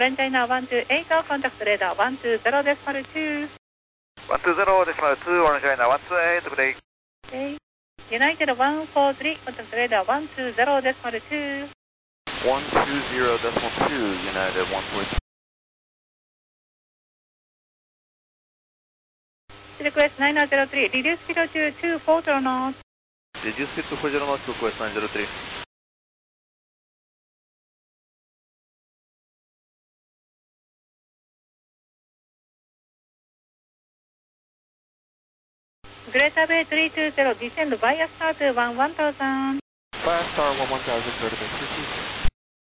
Orange China 128, contact radar 120.2. 120.2, Orange China 128, good day. Okay. United 143, contact radar 120.2. 120.2, United 143. Request 9003, reduce speed to 240 knots. Reduce speed to 40 knots, request 903. Greater Bay 320, descend via start 1000. Fast star 1000, Greater Bay 320.